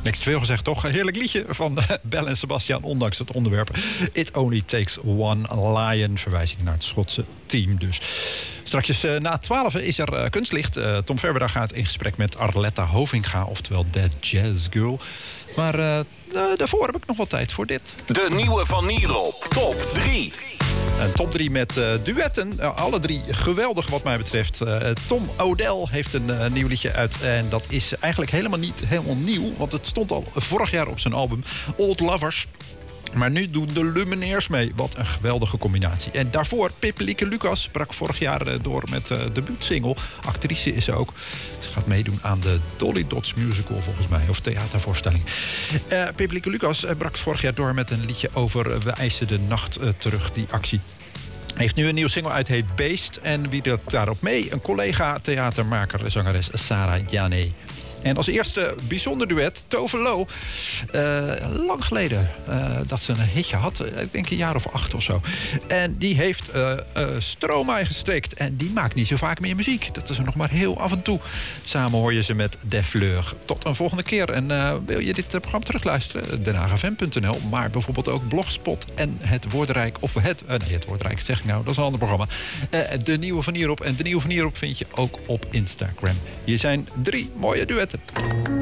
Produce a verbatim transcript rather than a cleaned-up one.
Niks te veel gezegd, toch? Een heerlijk liedje van Belle en Sebastian, ondanks het onderwerp. It Only Takes One Lion. Verwijzing naar het Schotse team dus. Straks uh, na twaalf is er uh, kunstlicht. Uh, Tom Verwerda gaat in gesprek met Arletta Hovinga, oftewel Dead Jazz Girl. Maar uh, daarvoor heb ik nog wel tijd voor dit. De nieuwe Van Nierop, top drie. Een top drie met uh, duetten. Uh, alle drie geweldig wat mij betreft. Uh, Tom Odell heeft een uh, nieuw liedje uit. En dat is eigenlijk helemaal niet helemaal nieuw. Want het stond al vorig jaar op zijn album Old Lovers. Maar nu doen de Lumineers mee. Wat een geweldige combinatie. En daarvoor Pippelieke Lucas brak vorig jaar uh, door met de uh, debuutsingle. Actrice is ze ook. Ze gaat meedoen aan de Dolly Dots musical volgens mij. Of theatervoorstelling. Uh, Pippelieke Lucas uh, brak vorig jaar door met een liedje over uh, We eisen de nacht uh, terug, die actie. Hij heeft nu een nieuwe single uit, heet Beest. En wie doet daarop mee? Een collega, theatermaker, zangeres Sarah Jane. En als eerste bijzonder duet, Tove Lo. Uh, lang geleden uh, dat ze een hitje had. Ik denk een jaar of acht of zo. En die heeft uh, uh, Stromae gestrikt. En die maakt niet zo vaak meer muziek. Dat is er nog maar heel af en toe. Samen hoor je ze met Def Fleur. Tot een volgende keer. En uh, wil je dit programma terugluisteren? den haag f m punt n l. Maar bijvoorbeeld ook Blogspot en Het Woordenrijk. Of het, uh, nee, Het Woordenrijk zeg ik nou. Dat is een ander programma. Uh, de Nieuwe Van Nierop. En De Nieuwe Van Nierop vind je ook op Instagram. Hier zijn drie mooie duetten.